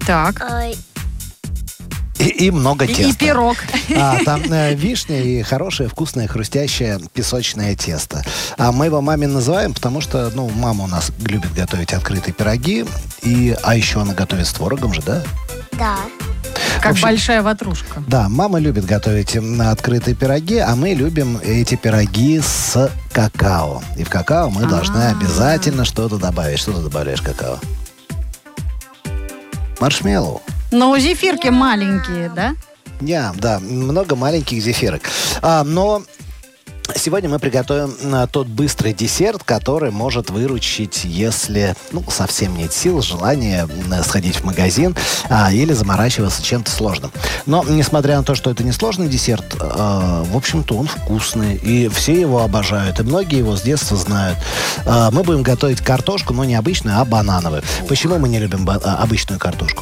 Так. И много теста. И пирог. Там вишня и хорошее, вкусное, хрустящее песочное тесто. А мы его маме называем, потому что, мама у нас любит готовить открытые пироги. А еще она готовит с творогом же, да? Да. Как большая ватрушка. Да, мама любит готовить открытые пироги, а мы любим эти пироги с какао. И в какао мы должны обязательно что-то добавить. Что ты добавляешь в какао? Маршмеллоу. Но зефирки маленькие, да? Да, много маленьких зефирок. Но сегодня мы приготовим тот быстрый десерт, который может выручить, если совсем нет сил, желания сходить в магазин или заморачиваться чем-то сложным. Но, несмотря на то, что это несложный десерт, в общем-то, он вкусный. И все его обожают. И многие его с детства знают. Мы будем готовить картошку, но не обычную, а банановую. Почему мы не любим обычную картошку?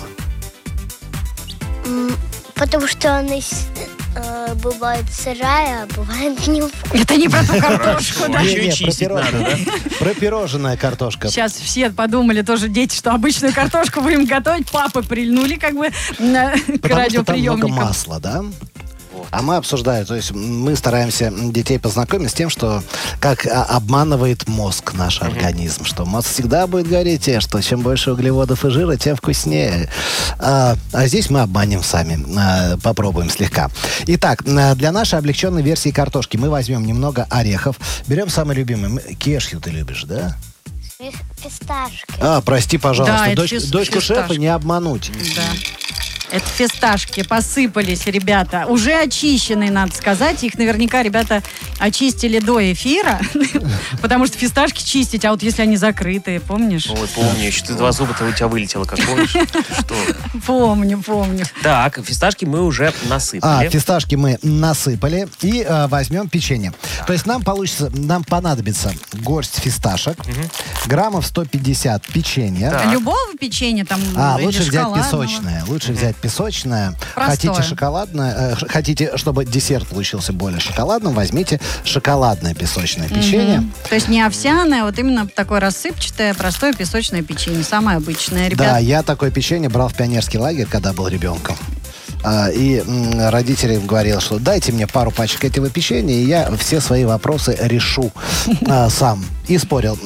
Потому что она бывает сырая, а бывает невкусная. Это не про ту картошку, да? Еще чистить надо, да? Пропироженная картошка. Сейчас все подумали тоже, дети, что обычную картошку будем готовить. Папы прильнули как бы к радиоприемникам. Потому что там много масла, да? А мы обсуждаем, то есть мы стараемся детей познакомить с тем, что как обманывает мозг наш организм, что мозг всегда будет говорить, что чем больше углеводов и жира, тем вкуснее. А здесь мы обманем сами, попробуем слегка. Итак, для нашей облегченной версии картошки мы возьмем немного орехов, берем самый любимый. Кешью ты любишь, да? Фисташки. Прости, пожалуйста, Да, дочку шефа не обмануть. Да. Это фисташки посыпались, ребята. Уже очищенные, надо сказать. Их наверняка ребята очистили до эфира. Потому что фисташки чистить, а вот если они закрытые, помнишь? Ой, помню. Еще ты 2 зуба-то у тебя вылетело, как помнишь? Что? Помню. Так, фисташки мы уже насыпали. Фисташки мы насыпали и возьмем печенье. То есть нам понадобится горсть фисташек, граммов 150 печенья. Так. Любого печенья там лучше взять шоколадного? песочное. Лучше взять песочное. Простое. Хотите шоколадное, хотите, чтобы десерт получился более шоколадным, возьмите шоколадное песочное печенье. То есть не овсяное, вот именно такое рассыпчатое, простое песочное печенье. Самое обычное, ребят. Да, я такое печенье брал в пионерский лагерь, когда был ребенком. И родителям говорил, что дайте мне пару пачек этого печенья, и я все свои вопросы решу сам. И спорил.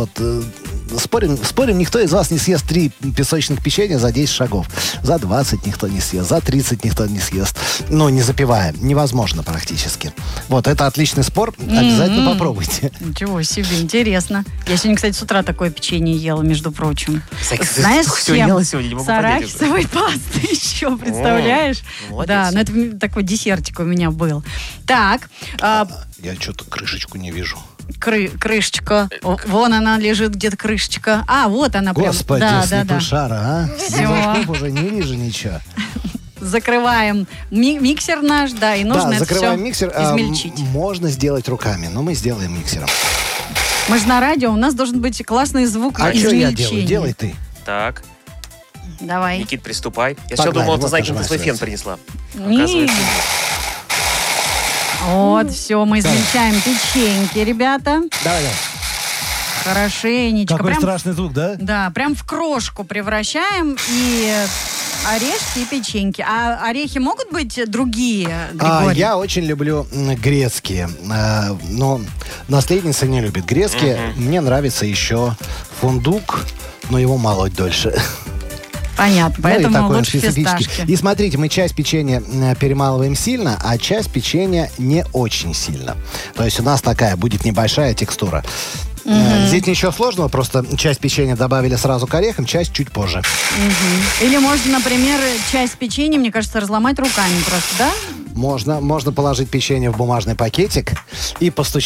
Спорим, никто из вас не съест 3 песочных печенья за 10 шагов. За 20 никто не съест, за 30 никто не съест. Не запивая. Невозможно практически. Это отличный спор. Обязательно попробуйте. Ничего себе, интересно. Я сегодня, кстати, с утра такое печенье ела, между прочим. Знаешь, что ела сегодня? Не могу с арахисовой пастой еще, представляешь? Да, но это такой десертик у меня был. Так. Я что-то крышечку не вижу. Крышечка. Вон она лежит где-то, крышечка. Вот она прям. Господи, слепышара, Все. Уже не вижу ничего. Закрываем миксер наш, и нужно это все миксер. измельчить. Можно сделать руками, но мы сделаем миксером. Мы же на радио, у нас должен быть классный звук измельчения. Что я делаю? Делай ты. Так. Давай. Никит, приступай. Я все думал, ты знаешь, ты свой фен принесла. Нет. Все, мы измельчаем печеньки, ребята. Давай. Хорошенечко. Какой страшный звук, да? Да, прям в крошку превращаем и орешки и печеньки. А орехи могут быть другие, Григорий? Я очень люблю грецкие, но наследница не любит грецкие. Мне нравится еще фундук, но его молоть дольше. Понятно, поэтому лучше фисташки. И смотрите, мы часть печенья перемалываем сильно, а часть печенья не очень сильно. То есть у нас такая будет небольшая текстура. Здесь ничего сложного, просто часть печенья добавили сразу к орехам, часть чуть позже. Или можно, например, часть печенья, мне кажется, разломать руками просто, да? Можно положить печенье в бумажный пакетик и постучать